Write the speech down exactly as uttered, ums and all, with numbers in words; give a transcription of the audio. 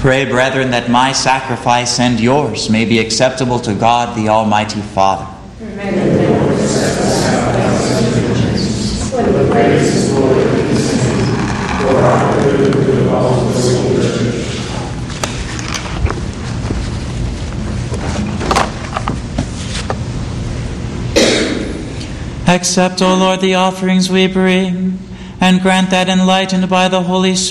Pray, brethren, that my sacrifice and yours may be acceptable to God, the Almighty Father. Accept, O Lord, the offerings we bring, and grant that, enlightened by the Holy Spirit,